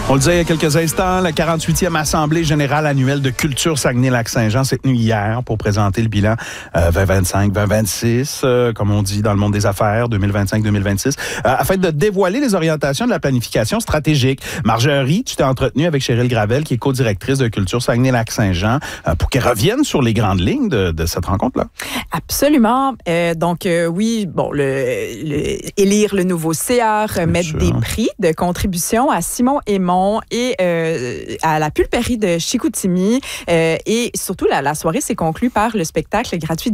On le disait il y a quelques instants, la 48e Assemblée générale annuelle de culture Saguenay-Lac-Saint-Jean s'est tenue hier pour présenter le bilan 2025-2026, comme on dit dans le monde des affaires, 2025-2026, afin de dévoiler les orientations de la planification stratégique. Marjorie, tu t'es entretenue avec Cheryl Gravel, qui est co-directrice de culture Saguenay-Lac-Saint-Jean, pour qu'elle revienne sur les grandes lignes de cette rencontre-là. Absolument. Oui, bon, élire le nouveau CA, remettre des prix de contribution à Simon Aymon et à la pulperie de Chicoutimi. Et surtout, la soirée s'est conclue par le spectacle gratuit